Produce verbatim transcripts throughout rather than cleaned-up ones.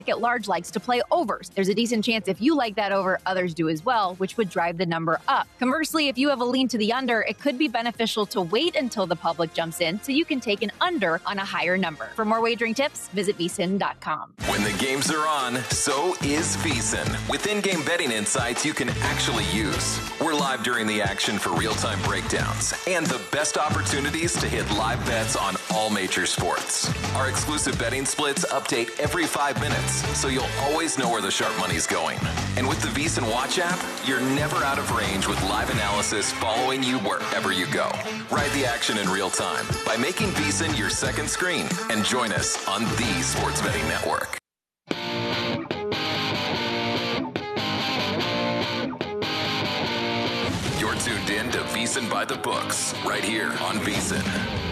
at large likes to play overs. There's a decent chance if you like that over, others do as well, which would drive the number up. Conversely, if you have a lean to the under, it could be beneficial to wait until the public jumps in so you can take an under on a higher number. For more wagering tips, visit V S I N dot com. When the games are on, so is V S I N. With in-game betting insights you can actually use. We're live during the action for real-time breakdowns and the best opportunities to hit live bets on all major sports. Our exclusive betting splits update every five minutes, so you'll always know where the sharp money's going. And with the V S I N Watch app, you're never out of range with live analysis following you wherever you go. Ride the action in real time by making V S I N your second screen and join us on the Sports Betting Network. You're tuned in to V S I N by the Books right here on V S I N.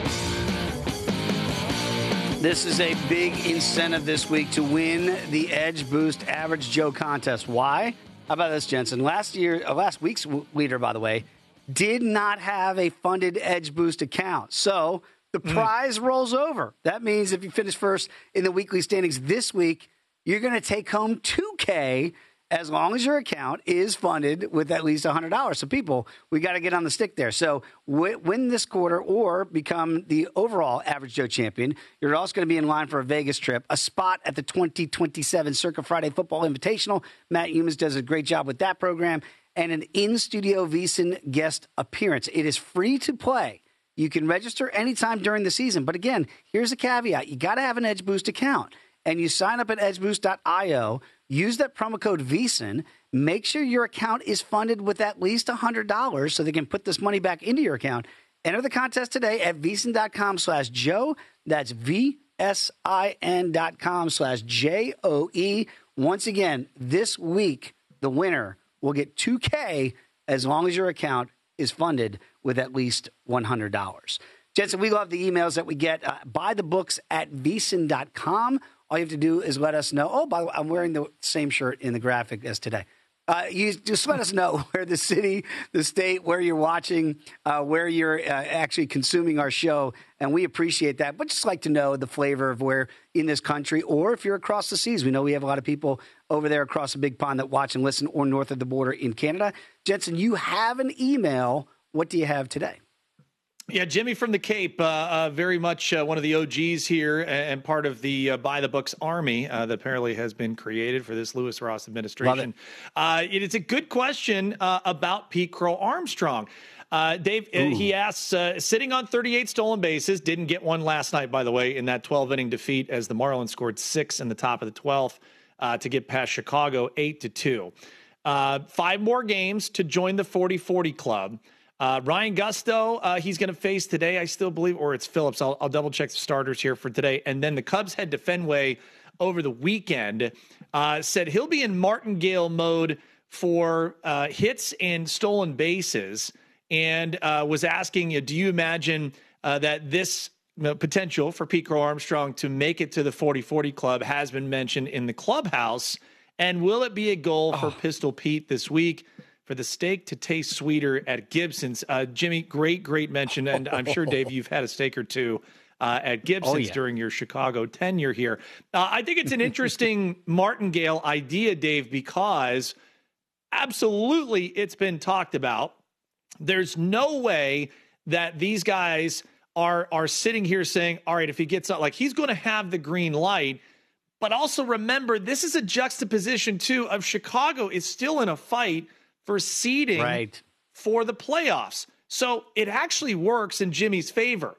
This is a big incentive this week to win the Edge Boost Average Joe contest. Why? How about this, Jensen? Last year, uh, last week's leader, by the way, did not have a funded Edge Boost account. So the prize mm. rolls over. That means if you finish first in the weekly standings this week, you're going to take home two K as long as your account is funded with at least one hundred dollars. So people, we got to get on the stick there. So w- win this quarter or become the overall Average Joe champion. You're also going to be in line for a Vegas trip, a spot at the twenty twenty-seven Circa Friday Football Invitational. Matt Humans does a great job with that program, and an in-studio V S I N guest appearance. It is free to play. You can register anytime during the season. But again, here's a caveat. You got to have an Edge Boost account. And you sign up at edge boost dot io, use that promo code V S I N, make sure your account is funded with at least one hundred dollars so they can put this money back into your account. Enter the contest today at V S I N dot com slash Joe. That's V S I N dot com slash J O E. Once again, this week, the winner will get two K as long as your account is funded with at least one hundred dollars. Jensen, we love the emails that we get. Uh, buy the books at V S I N dot com. All you have to do is let us know. Oh, by the way, I'm wearing the same shirt in the graphic as today. Uh, you just let us know where the city, the state, where you're watching, uh, where you're uh, actually consuming our show, and we appreciate that. But just like to know the flavor of where in this country, or if you're across the seas. We know we have a lot of people over there across the big pond that watch and listen, or north of the border in Canada. Jensen, you have an email. What do you have today? Yeah, Jimmy from the Cape, uh, uh, very much uh, one of the O Gs here and part of the uh, By the Books Army uh, that apparently has been created for this Lewis Ross administration. It. Uh, it is a good question uh, about Pete Crow Armstrong. Uh, Dave, uh, he asks, uh, sitting on thirty-eight stolen bases, didn't get one last night, by the way, in that twelve-inning defeat as the Marlins scored six in the top of the twelfth uh, to get past Chicago eight to two. Uh, five more games to join the forty forty club. Uh, Ryan Gusto, uh, he's going to face today, I still believe, or it's Phillips. I'll, I'll double check the starters here for today. And then the Cubs head to Fenway over the weekend. Uh, said he'll be in martingale mode for uh, hits and stolen bases, and uh, was asking, do you imagine uh, that this you know, potential for Pete Crow Armstrong to make it to the forty forty club has been mentioned in the clubhouse? And will it be a goal for oh. Pistol Pete this week for the steak to taste sweeter at Gibson's? Uh, Jimmy, great, great mention. And I'm sure, Dave, you've had a steak or two uh, at Gibson's oh, yeah. during your Chicago tenure here. Uh, I think it's an interesting martingale idea, Dave, because absolutely it's been talked about. There's no way that these guys are, are sitting here saying, all right, if he gets out, like he's going to have the green light. But also remember, this is a juxtaposition, too, of Chicago is still in a fight for seeding right. for the playoffs. So it actually works in Jimmy's favor.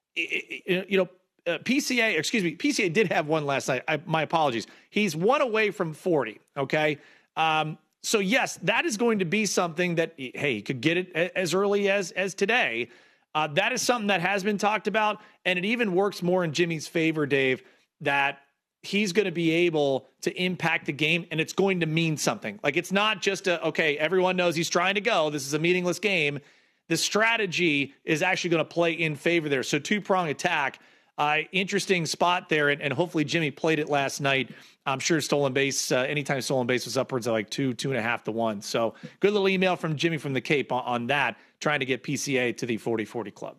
It, it, you know, uh, P C A, excuse me, P C A did have one last night. I, my apologies. He's one away from forty, okay? Um, so, yes, that is going to be something that, hey, he could get it as early as, as today. Uh, that is something that has been talked about, and it even works more in Jimmy's favor, Dave, that he's going to be able to impact the game, and it's going to mean something. Like, it's not just a, okay, everyone knows he's trying to go. This is a meaningless game. The strategy is actually going to play in favor there. So two-prong attack, uh, interesting spot there, and, and hopefully Jimmy played it last night. I'm sure stolen base, uh, anytime stolen base was upwards of like two, two and a half to one. So good little email from Jimmy from the Cape on, on that, trying to get P C A to the forty forty club.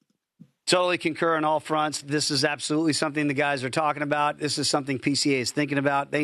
Totally concur on all fronts. This is absolutely something the guys are talking about. This is something P C A is thinking about. They